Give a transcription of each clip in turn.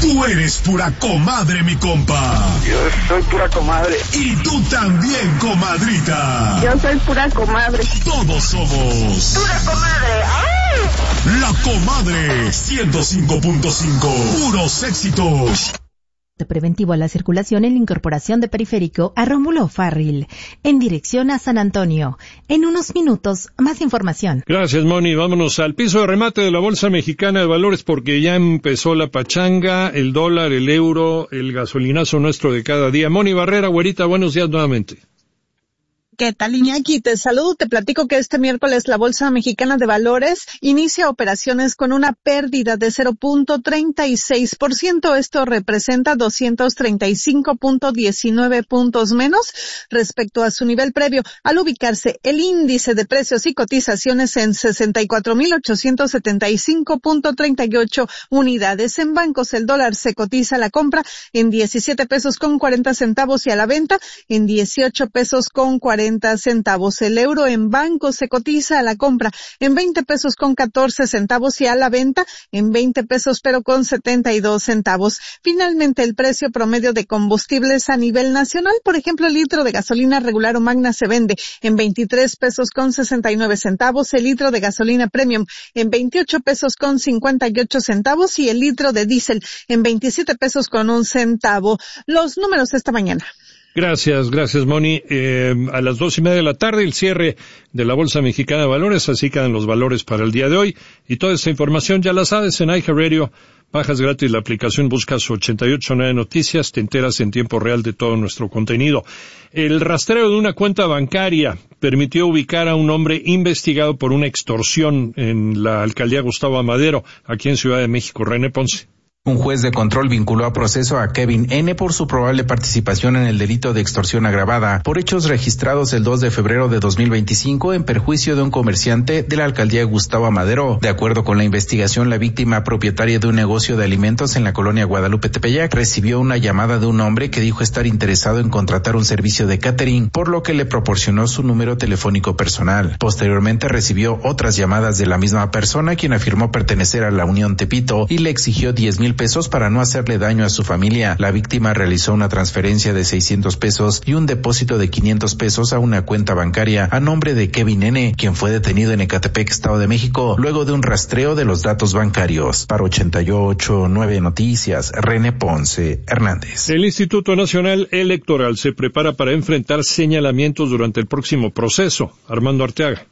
Tú eres pura comadre, mi compa. Yo soy pura comadre. Y tú también, comadrita. Yo soy pura comadre. Todos somos pura comadre. ¡Ay! La Comadre 105.5. Puros éxitos. Preventivo a la circulación en la incorporación de Periférico a Rómulo Farril, en dirección a San Antonio. En unos minutos, más información. Gracias, Moni. Vámonos al piso de remate de la Bolsa Mexicana de Valores porque ya empezó la pachanga, el dólar, el euro, el gasolinazo nuestro de cada día. Moni Barrera, güerita, buenos días nuevamente. ¿Qué tal, Iñaki? Te saludo, te platico que este miércoles la Bolsa Mexicana de Valores inicia operaciones con una pérdida de 0.36%. Esto representa 235.19 puntos menos respecto a su nivel previo, al ubicarse el índice de precios y cotizaciones en 64.875.38 unidades. En bancos, el dólar se cotiza a la compra en 17 pesos con 40 centavos y a la venta en 18 pesos con 40 centavos. El euro en banco se cotiza a la compra en 20 pesos con 14 centavos y a la venta en 20 pesos pero con 72 centavos. Finalmente, el precio promedio de combustibles a nivel nacional, por ejemplo, el litro de gasolina regular o magna se vende en 23 pesos con 69 centavos, el litro de gasolina premium en 28 pesos con 58 centavos y el litro de diésel en 27 pesos con 1 centavo. Los números esta mañana. Gracias, Moni. A las 2:30 de la tarde, el cierre de la Bolsa Mexicana de Valores, así quedan los valores para el día de hoy. Y toda esta información ya la sabes en iHeartRadio. Bajas gratis la aplicación, buscas 889 Noticias, te enteras en tiempo real de todo nuestro contenido. El rastreo de una cuenta bancaria permitió ubicar a un hombre investigado por una extorsión en la alcaldía Gustavo Amadero, aquí en Ciudad de México. René Ponce. Un juez de control vinculó a proceso a Kevin N. por su probable participación en el delito de extorsión agravada por hechos registrados el 2 de febrero de 2025 en perjuicio de un comerciante de la alcaldía Gustavo Amadero. De acuerdo con la investigación, la víctima, propietaria de un negocio de alimentos en la colonia Guadalupe Tepeyac, recibió una llamada de un hombre que dijo estar interesado en contratar un servicio de catering, por lo que le proporcionó su número telefónico personal. Posteriormente recibió otras llamadas de la misma persona, quien afirmó pertenecer a la Unión Tepito y le exigió 10,000 pesos para no hacerle daño a su familia. La víctima realizó una transferencia de 600 pesos y un depósito de 500 pesos a una cuenta bancaria a nombre de Kevin N., quien fue detenido en Ecatepec, Estado de México, luego de un rastreo de los datos bancarios. Para 88.9 Noticias, René Ponce Hernández. El Instituto Nacional Electoral se prepara para enfrentar señalamientos durante el próximo proceso. Armando Arteaga.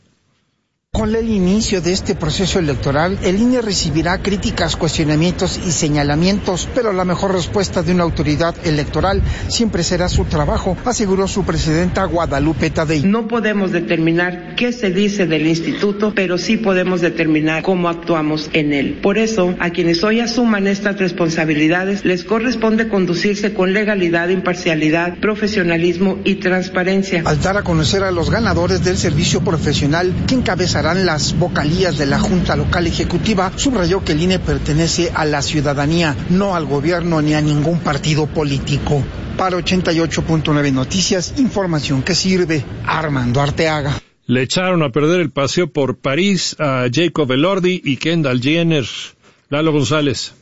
Con el inicio de este proceso electoral, el INE recibirá críticas, cuestionamientos y señalamientos, pero la mejor respuesta de una autoridad electoral siempre será su trabajo, aseguró su presidenta Guadalupe Tadei. No podemos determinar qué se dice del instituto, pero sí podemos determinar cómo actuamos en él. Por eso, a quienes hoy asuman estas responsabilidades, les corresponde conducirse con legalidad, imparcialidad, profesionalismo y transparencia. Al dar a conocer a los ganadores del servicio profesional que encabezará las vocalías de la Junta Local Ejecutiva, subrayó que el INE pertenece a la ciudadanía, no al gobierno ni a ningún partido político. Para 88.9 Noticias, información que sirve. Armando Arteaga. Le echaron a perder el paseo por París a Jacob Elordi y Kendall Jenner. Lalo González.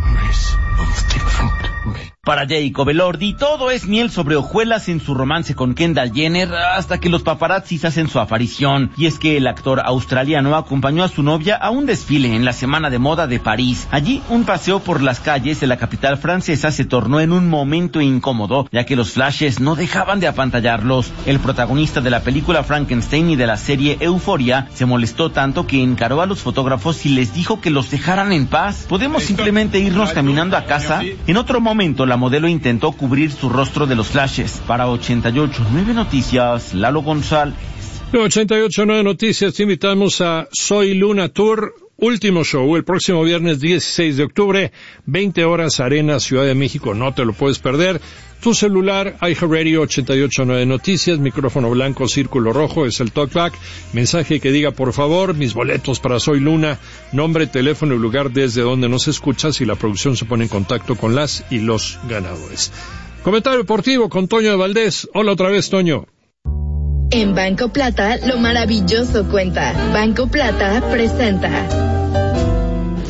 Para Jacob Elordi, todo es miel sobre hojuelas en su romance con Kendall Jenner hasta que los paparazzis hacen su aparición. Y es que el actor australiano acompañó a su novia a un desfile en la Semana de Moda de París. Allí, un paseo por las calles de la capital francesa se tornó en un momento incómodo, ya que los flashes no dejaban de apantallarlos. El protagonista de la película Frankenstein y de la serie Euforia se molestó tanto que encaró a los fotógrafos y les dijo que los dejaran en paz. ¿Podemos simplemente irnos caminando a casa? En otro momento, la modelo intentó cubrir su rostro de los flashes. Para 88.9 Noticias, Lalo González. 88.9 Noticias, te invitamos a Soy Luna Tour, último show, el próximo viernes 16 de octubre, 20 horas, Arena, Ciudad de México, no te lo puedes perder. Tu celular, iHeartRadio 88.9 Noticias, micrófono blanco, círculo rojo, es el talkback, mensaje que diga por favor, mis boletos para Soy Luna, nombre, teléfono y lugar desde donde nos escuchas y la producción se pone en contacto con las y los ganadores. Comentario deportivo con Toño de Valdés. Hola otra vez, Toño. En Banco Plata, lo maravilloso cuenta. Banco Plata presenta.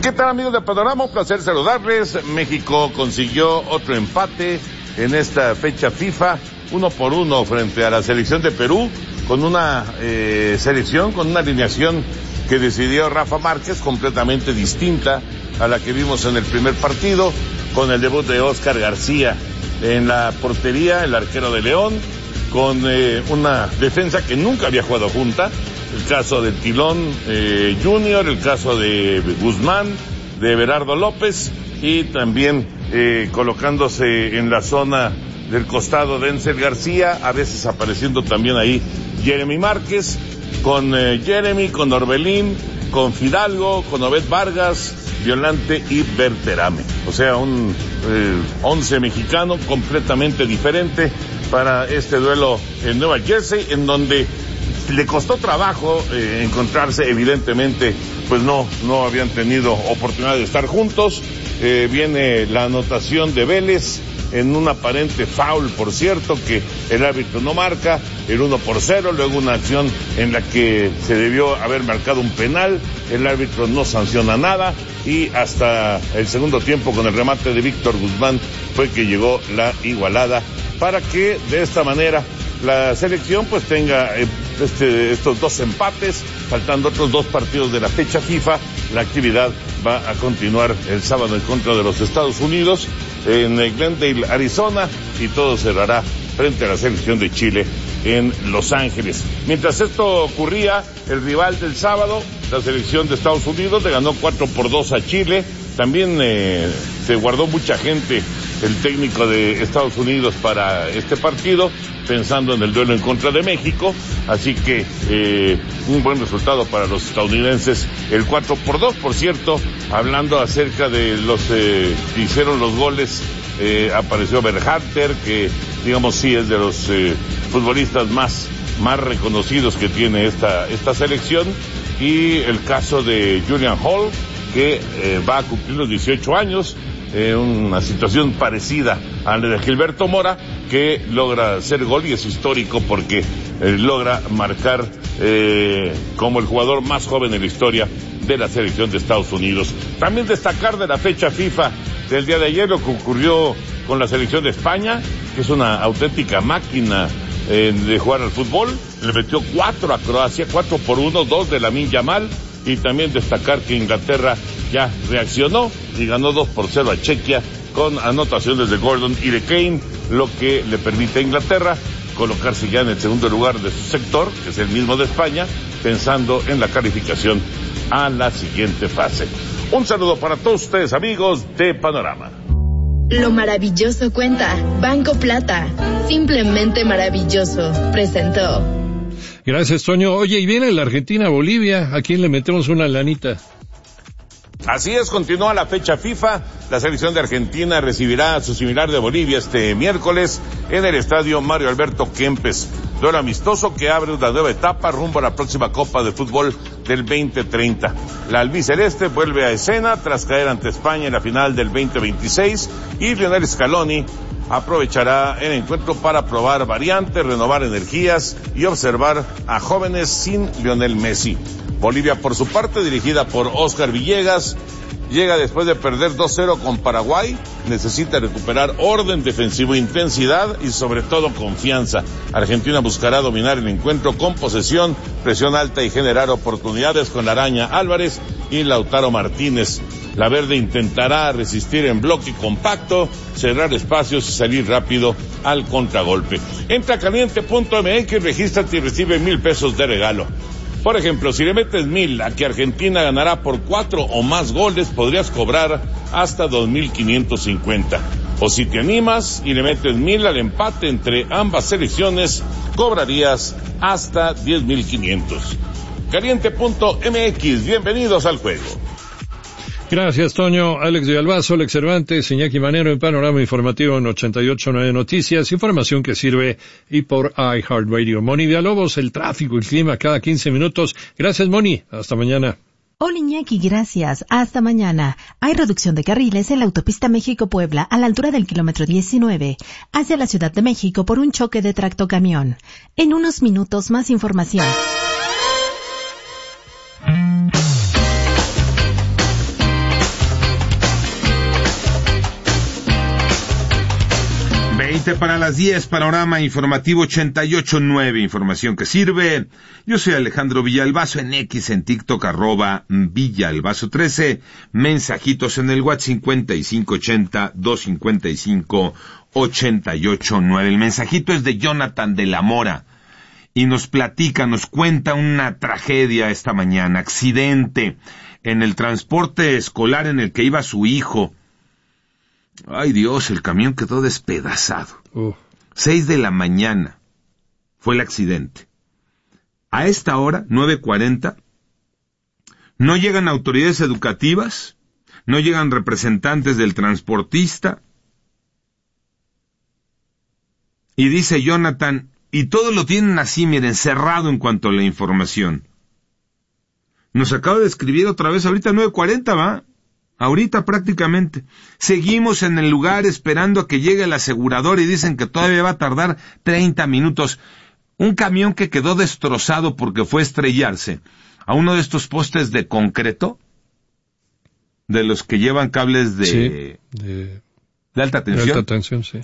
¿Qué tal, amigos de Panorama? Un placer saludarles. México consiguió otro empate en esta fecha FIFA, 1-1 frente a la selección de Perú, con una selección, con una alineación que decidió Rafa Márquez, completamente distinta a la que vimos en el primer partido, con el debut de Óscar García en la portería, el arquero de León, con una defensa que nunca había jugado junta, el caso de Tilón Junior, el caso de Guzmán, de Berardo López, y también colocándose en la zona del costado Denzel García, a veces apareciendo también ahí Jeremy Márquez, con Jeremy, con Orbelín, con Fidalgo, con Obed Vargas, Violante y Berterame. O sea, un 11 mexicano completamente diferente para este duelo en Nueva Jersey, en donde le costó trabajo encontrarse, evidentemente, pues no habían tenido oportunidad de estar juntos. Viene la anotación de Vélez en un aparente foul, por cierto, que el árbitro no marca, el 1-0, luego una acción en la que se debió haber marcado un penal, el árbitro no sanciona nada, y hasta el segundo tiempo, con el remate de Víctor Guzmán, fue que llegó la igualada, para que de esta manera la selección pues tenga estos dos empates, faltando otros dos partidos de la fecha FIFA. La actividad va a continuar el sábado en contra de los Estados Unidos en Glendale, Arizona, y todo cerrará frente a la selección de Chile en Los Ángeles. Mientras esto ocurría, el rival del sábado, la selección de Estados Unidos, le ganó 4-2 a Chile. También se guardó mucha gente el técnico de Estados Unidos para este partido, pensando en el duelo en contra de México, así que un buen resultado para los estadounidenses, el 4-2. Por cierto, hablando acerca de los que hicieron los goles, apareció Berhalter, que digamos sí es de los futbolistas más reconocidos que tiene esta selección, y el caso de Julian Hall, que va a cumplir los 18 años, una situación parecida a la de Gilberto Mora, que logra hacer gol, y es histórico porque logra marcar como el jugador más joven en la historia de la selección de Estados Unidos. También destacar de la fecha FIFA del día de ayer lo que ocurrió con la selección de España, que es una auténtica máquina de jugar al fútbol. Le metió 4 a Croacia, 4-1, 2 de Lamine Yamal. Y también destacar que Inglaterra ya reaccionó y ganó 2-0 a Chequia, con anotaciones de Gordon y de Kane, lo que le permite a Inglaterra colocarse ya en el segundo lugar de su sector, que es el mismo de España, pensando en la calificación a la siguiente fase. Un saludo para todos ustedes, amigos de Panorama. Lo maravilloso cuenta. Banco Plata. Simplemente maravilloso. Presentó. Gracias, Toño. Oye, y viene la Argentina-Bolivia. ¿A quién le metemos una lanita? Así es, continúa la fecha FIFA. La selección de Argentina recibirá a su similar de Bolivia este miércoles en el estadio Mario Alberto Kempes. Duelo amistoso que abre una nueva etapa rumbo a la próxima Copa de Fútbol del 2030. La albiceleste vuelve a escena tras caer ante España en la final del 2026, y Lionel Scaloni aprovechará el encuentro para probar variantes, renovar energías y observar a jóvenes sin Lionel Messi. Bolivia, por su parte, dirigida por Oscar Villegas, llega después de perder 2-0 con Paraguay. Necesita recuperar orden defensivo, intensidad y sobre todo confianza. Argentina buscará dominar el encuentro con posesión, presión alta y generar oportunidades con Araña Álvarez y Lautaro Martínez. La verde intentará resistir en bloque compacto, cerrar espacios y salir rápido al contragolpe. Entra a caliente.mx, regístrate y recibe $1,000 de regalo. Por ejemplo, si le metes 1,000 a que Argentina ganará por 4 o más goles, podrías cobrar hasta 2,550. O si te animas y le metes 1,000 al empate entre ambas selecciones, cobrarías hasta 10,500. Caliente.mx, bienvenidos al juego. Gracias, Toño. Alex de Albazo, Alex Cervantes, Iñaki Manero en Panorama Informativo en 88.9 Noticias. Información que sirve y por iHeartRadio. Moni Villalobos, el tráfico y el clima cada 15 minutos. Gracias, Moni. Hasta mañana. Hola, Iñaki, gracias. Hasta mañana. Hay reducción de carriles en la autopista México-Puebla a la altura del kilómetro 19, hacia la Ciudad de México por un choque de tractocamión. En unos minutos más información. Liste para las 10, panorama informativo 88.9, información que sirve. Yo soy Alejandro Villalbazo, en X, en TikTok, @Villalbazo13, mensajitos en el WhatsApp 5580-255-88.9. El mensajito es de Jonathan de la Mora, y nos cuenta una tragedia esta mañana, accidente en el transporte escolar en el que iba su hijo. Ay Dios, el camión quedó despedazado. 6 de la mañana fue el accidente. A esta hora, 9:40, no llegan autoridades educativas, no llegan representantes del transportista. Y dice Jonathan, y todo lo tienen así, miren, cerrado en cuanto a la información. Nos acaba de escribir otra vez, ahorita 9:40, ¿va? Ahorita prácticamente. Seguimos en el lugar esperando a que llegue el asegurador y dicen que todavía va a tardar 30 minutos. Un camión que quedó destrozado porque fue a estrellarse a uno de estos postes de concreto, de los que llevan cables de alta tensión. De alta tensión, sí.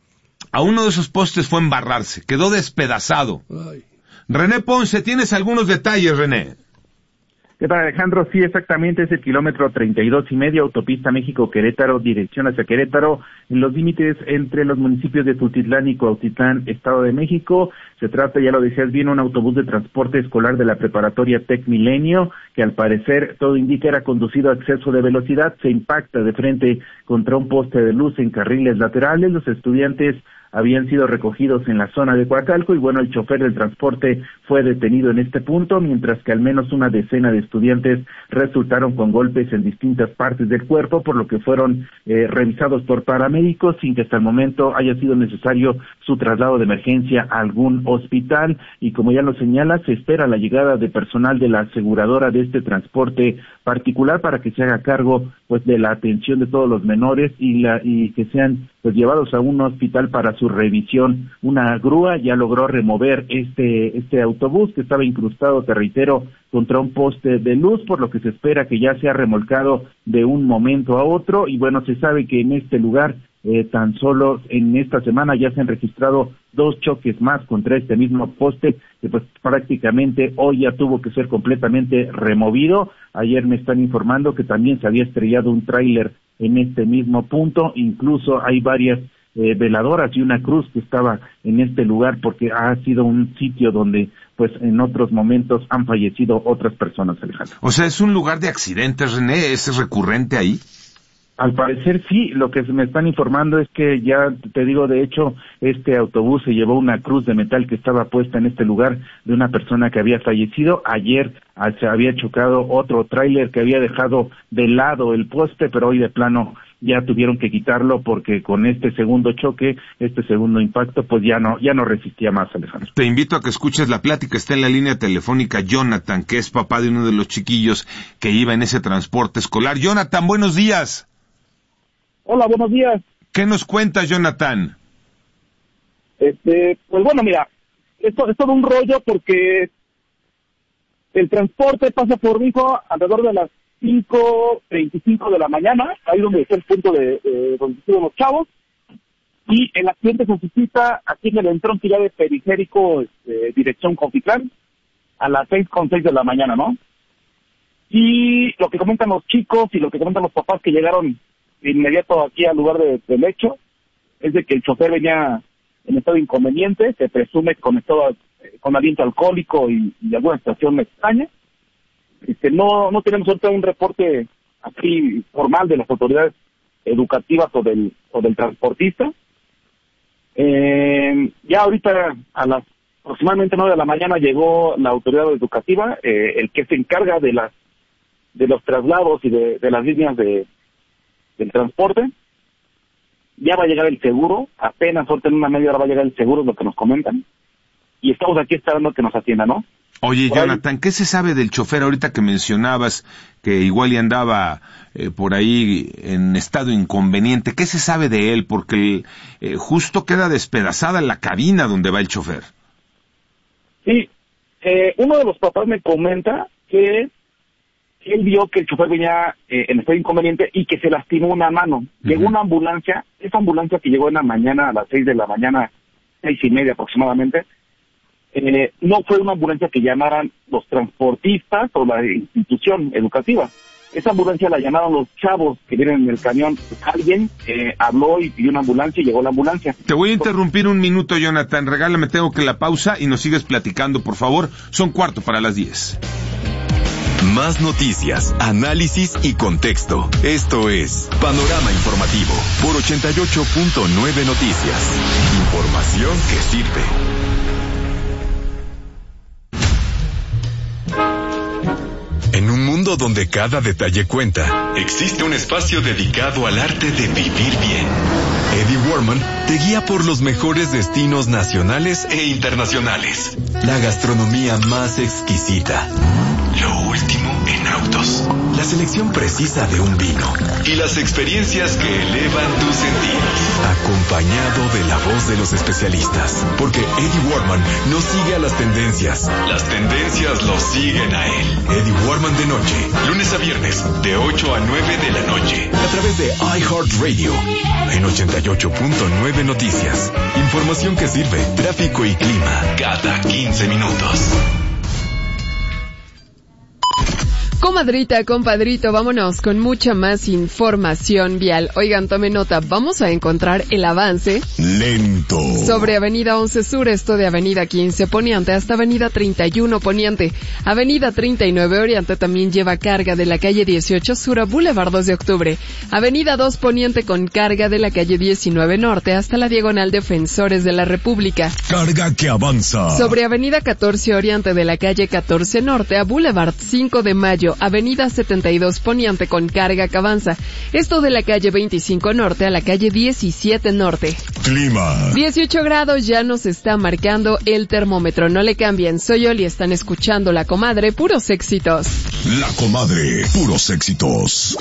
A uno de esos postes fue a embarrarse, quedó despedazado. Ay. René Ponce, ¿tienes algunos detalles, René? ¿Qué tal, Alejandro? Sí, exactamente, es el kilómetro 32.5, autopista México-Querétaro, dirección hacia Querétaro, en los límites entre los municipios de Tultitlán y Cuautitlán, Estado de México. Se trata, ya lo decías bien, un autobús de transporte escolar de la preparatoria Tec Milenio, que al parecer todo indica era conducido a exceso de velocidad, se impacta de frente contra un poste de luz en carriles laterales. Los estudiantes habían sido recogidos en la zona de Coacalco y bueno, el chofer del transporte fue detenido en este punto, mientras que al menos una decena de estudiantes resultaron con golpes en distintas partes del cuerpo, por lo que fueron revisados por paramédicos sin que hasta el momento haya sido necesario su traslado de emergencia a algún hospital. Y como ya lo señala, se espera la llegada de personal de la aseguradora de este transporte particular para que se haga cargo pues de la atención de todos los menores y que sean pues llevados a un hospital para su revisión. Una grúa ya logró remover este autobús que estaba incrustado, te reitero, contra un poste de luz, por lo que se espera que ya sea remolcado de un momento a otro. Y bueno, se sabe que en este lugar tan solo en esta semana ya se han registrado 2 choques más contra este mismo poste, que pues prácticamente hoy ya tuvo que ser completamente removido. Ayer me están informando que también se había estrellado un tráiler en este mismo punto, incluso hay varias veladoras y una cruz que estaba en este lugar porque ha sido un sitio donde pues en otros momentos han fallecido otras personas, Alejandro. O sea, ¿es un lugar de accidentes, René? ¿Es recurrente ahí? Al parecer sí, lo que me están informando es que ya te digo, de hecho, este autobús se llevó una cruz de metal que estaba puesta en este lugar de una persona que había fallecido. Ayer se había chocado otro tráiler que había dejado de lado el poste, pero hoy de plano ya tuvieron que quitarlo porque con este segundo choque, este segundo impacto, pues ya no resistía más, Alejandro. Te invito a que escuches la plática, está en la línea telefónica Jonathan, que es papá de uno de los chiquillos que iba en ese transporte escolar. Jonathan, buenos días. Hola, buenos días. ¿Qué nos cuentas, Jonathan? Pues bueno, mira, esto es todo un rollo porque el transporte pasa por mi hijo alrededor de las 5:25 de la mañana, ahí donde está el punto de donde estuvieron los chavos, y el accidente se suscita aquí en el entronque ya de periférico, dirección Cuautitlán, a las 6:06 de la mañana, ¿no? Y lo que comentan los chicos y lo que comentan los papás que llegaron de inmediato aquí al lugar del hecho, es de que el chofer venía en estado inconveniente, se presume con aliento alcohólico y alguna situación extraña. No tenemos ahorita un reporte aquí formal de las autoridades educativas o del transportista. Ya ahorita a las aproximadamente 9 de la mañana llegó la autoridad educativa, el que se encarga de los traslados y de las líneas del transporte. Ya va a llegar el seguro, apenas ahorita en una media hora va a llegar el seguro, es lo que nos comentan, y estamos aquí esperando que nos atienda, ¿no? Oye, Jonathan, ¿qué se sabe del chofer ahorita que mencionabas que igual y andaba por ahí en estado inconveniente? ¿Qué se sabe de él? Porque justo queda despedazada la cabina donde va el chofer. Sí, uno de los papás me comenta que él vio que el chofer venía en estado inconveniente y que se lastimó una mano. Llegó una ambulancia, esa ambulancia que llegó en la mañana a las 6 de la mañana, 6:30 aproximadamente, no fue una ambulancia que llamaran los transportistas o la institución educativa. Esa ambulancia la llamaron los chavos que vienen en el camión. Alguien habló y pidió una ambulancia y llegó la ambulancia. Te voy a interrumpir un minuto, Jonathan. Regálame, tengo que la pausa y nos sigues platicando, por favor. Son 10:15. Más noticias, análisis y contexto. Esto es Panorama Informativo por 88.9 Noticias. Información que sirve. En un mundo donde cada detalle cuenta, existe un espacio dedicado al arte de vivir bien. Eddie Warman te guía por los mejores destinos nacionales e internacionales. La gastronomía más exquisita. Lo último en autos. La selección precisa de un vino. Y las experiencias que elevan tus sentidos. Acompañado de la voz de los especialistas. Porque Eddie Warman no sigue a las tendencias. Las tendencias lo siguen a él. Eddie Warman de noche. Lunes a viernes, de 8 a 9 de la noche. A través de iHeartRadio. En 88.9 Noticias. Información que sirve. Tráfico y clima. Cada 15 minutos. Comadrita, compadrito, vámonos con mucha más información vial. Oigan, tomen nota, vamos a encontrar el avance lento sobre Avenida 11 Sur, esto de Avenida 15 Poniente hasta Avenida 31 Poniente. Avenida 39 Oriente también lleva carga de la calle 18 Sur a Boulevard 2 de Octubre. Avenida 2 Poniente con carga de la calle 19 Norte hasta la Diagonal Defensores de la República. Carga que avanza. Sobre Avenida 14 Oriente de la calle 14 Norte a Boulevard 5 de Mayo. Avenida 72 Poniente con carga que avanza. Esto de la calle 25 Norte a la calle 17 Norte. Clima. 18 grados ya nos está marcando el termómetro. No le cambien. Soy Oli, están escuchando La Comadre, puros éxitos. La Comadre, puros éxitos.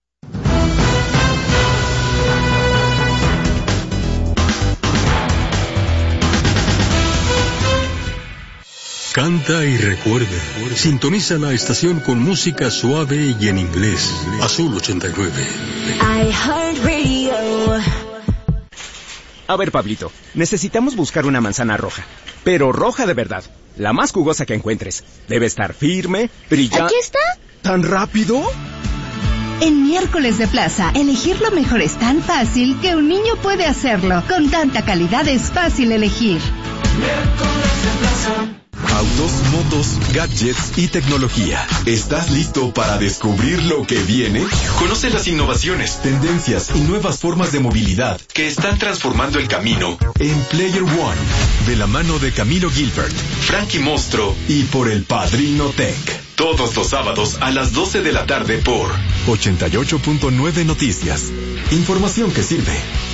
Canta y recuerda. Sintoniza la estación con música suave y en inglés. Azul 89. iHeartRadio. A ver, Pablito, necesitamos buscar una manzana roja. Pero roja de verdad. La más jugosa que encuentres. Debe estar firme, brillante. ¿Aquí está? ¿Tan rápido? En Miércoles de Plaza, elegir lo mejor es tan fácil que un niño puede hacerlo. Con tanta calidad es fácil elegir. Miércoles de Plaza. Autos, motos, gadgets y tecnología. ¿Estás listo para descubrir lo que viene? Conoce las innovaciones, tendencias y nuevas formas de movilidad que están transformando el camino en Player One. De la mano de Camilo Gilbert, Frankie Mostro y por el Padrino Tech. Todos los sábados a las 12 de la tarde por 88.9 Noticias. Información que sirve.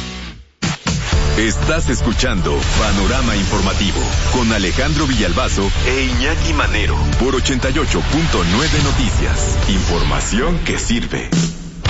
Estás escuchando Panorama Informativo con Alejandro Villalbazo e Iñaki Manero por 88.9 Noticias. Información que sirve.